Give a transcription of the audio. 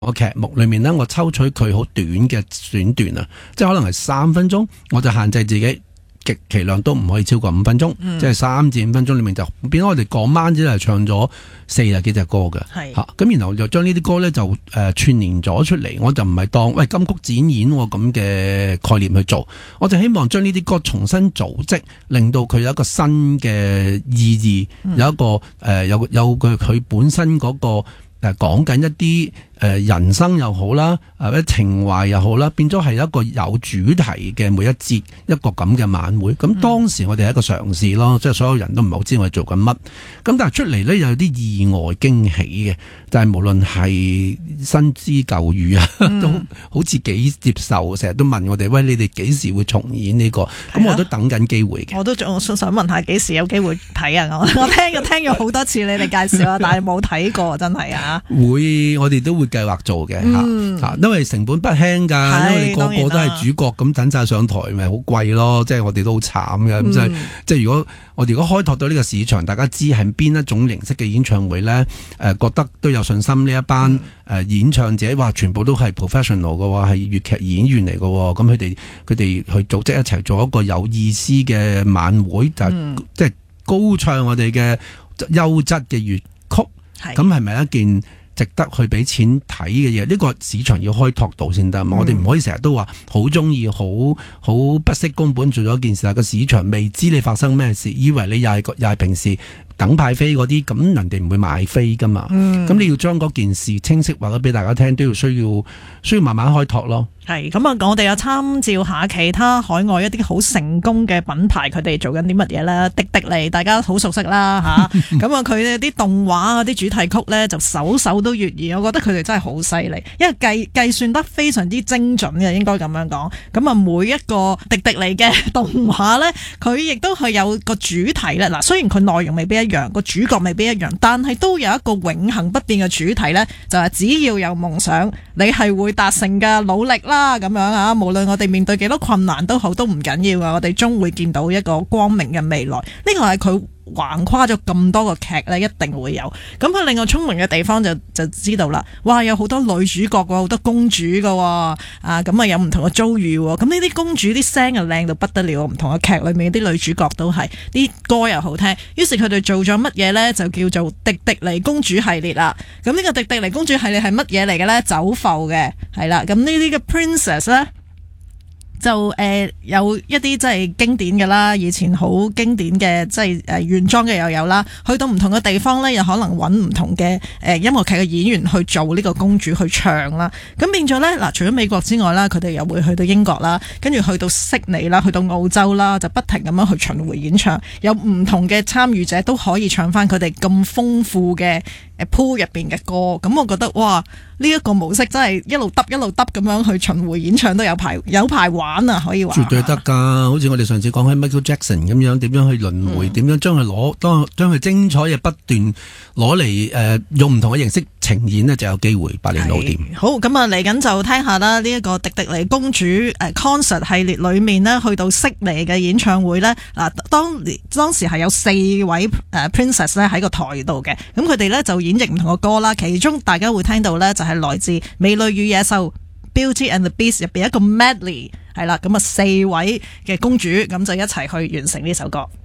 個劇目裏面咧，我抽取佢好短嘅選段啊，即係可能係3分鐘，我就限制自己極其量都唔可以超過5分鐘，即係3至5分鐘裏面就變咗我哋嗰晚只係唱咗40幾隻歌嘅，嚇咁然後就將呢啲歌咧就串連咗出嚟，我就唔係當喂金曲展演咁嘅概念去做，我就希望將呢啲歌重新組織，令到佢有一個新嘅意義，有一個有佢本身嗰個。講緊一啲人生又好啦，或者情懷又好啦，變咗係一個有主題嘅每一節一個咁嘅晚會。咁當時我哋係一個嘗試咯，即係所有人都唔係好知我哋做緊乜。咁但係出嚟咧有啲意外驚喜嘅，就係無論係新知舊語啊，都好似幾接受。成日都問我哋，喂，你哋幾時會重演呢個？咁我都等緊機會嘅。 我都想問下幾時有機會睇啊？我聽咗好多次你哋介紹啊，但係冇睇過，真係啊！ 我哋都會計劃做嘅嚇，因為成本不輕㗎，因為你個個都係主角咁等晒上台，咪好貴咯。即係我哋都好慘嘅，咁即係如果開拓到呢個市場，大家知係邊一種形式嘅演唱會咧？覺得都有信心呢一班演唱者，話全部都係 professional 嘅話，係粵劇演員嚟嘅，咁佢哋去組織一齊做一個有意思嘅晚會，即係高唱我哋嘅優質嘅粵曲，咁係咪一件值得去俾錢睇嘅嘢？呢個市場要開拓到先得，我哋唔可以成日都話好中意，好不惜工本做咗件事，個市場未知你發生咩事，以為你又係平時等派飛嗰啲，咁人哋唔會買飛噶嘛。咁你要將嗰件事清晰話咗俾大家聽，都要需要慢慢開拓咯。 係咁啊！我哋又參照下其他海外一啲好成功嘅品牌，佢哋做緊啲乜嘢啦？迪尼大家好熟悉啦嚇，咁啊佢哋啲動畫嗰啲主題曲咧就首都悅耳，我覺得佢哋真係好犀利，因為計算得非常之精準嘅，應該咁樣講。咁啊每一個迪尼嘅動畫咧，佢亦都係有個主題咧。嗱，雖然佢內容未必一樣，個主角未必一樣，但係都有一個永恆不變嘅主題咧，就係只要有夢想，你係會達成嘅，努力啦咁樣啊！無論我哋面對幾多困難都好，都唔緊要啊！我哋終會見到一個光明嘅未來。呢個係佢橫跨咗咁多個劇咧，一定會有。咁佢另外聰明嘅地方就知道啦。哇，有好多女主角喎，好多公主㗎喎，啊咁啊有唔同嘅遭遇喎。咁呢啲公主啲聲又靚到不得了，唔同嘅劇裏面啲女主角都係啲歌又好聽。於是佢哋做咗乜嘢呢？就叫做迪尼公主系列啦。咁呢個迪尼公主系列係乜嘢嚟嘅呢？走埠嘅係啦。咁呢啲嘅 princess 呢，就有一啲即係經典嘅啦，以前好經典嘅即係原裝嘅又有啦，去到唔同嘅地方咧，又可能揾唔同嘅音樂劇嘅演員去做呢個公主去唱啦。咁變咗咧嗱，除咗美國之外啦，佢哋又會去到英國啦，跟住去到悉尼啦，去到澳洲啦，就不停咁樣去巡迴演唱，有唔同嘅參與者都可以唱翻佢哋咁豐富嘅pool 入邊嘅歌。咁我覺得哇，呢一個模式真係一路揼咁樣去巡迴演唱都有排玩啊，可以話。 絕對得㗎，好似我哋上次講起 Michael Jackson 咁樣，點樣去輪迴，點樣將佢精彩嘅不斷攞嚟用唔同嘅形式呈現呢，就有機會百年老店。 好，咁啊嚟緊就聽下啦，呢一個迪尼公主concert 系列裏面呢，去到悉尼嘅演唱會呢，嗱當時係有4位princess 咧喺個台度嘅，咁佢哋呢就演繹唔同嘅歌啦，其中大家會聽到呢，就係來自《美女與野獸》Beauty and the Beast 入邊一個 medley 係啦，咁啊4位嘅公主咁就一齊去完成呢首歌。